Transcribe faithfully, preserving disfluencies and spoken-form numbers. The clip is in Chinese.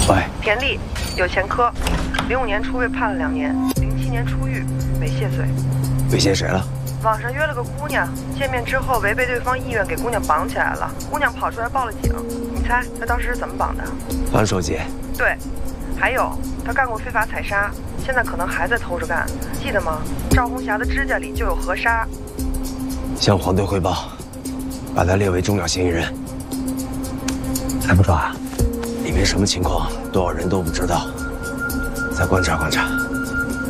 喂， 田丽，有前科，零五年出狱判了两年，零七年出狱，猥亵罪。 猥亵谁了？ 网上约了个姑娘，见面之后违背对方意愿，给姑娘绑起来了。姑娘跑出来报了警。你猜他当时是怎么绑的？ 翻手机。 对，还有他干过非法采砂，现在可能还在偷着干。记得吗？赵红霞的指甲里就有河沙。 向黄队汇报，把他列为重要嫌疑人。还不抓？里面什么情况，多少人都不知道。再观察观察。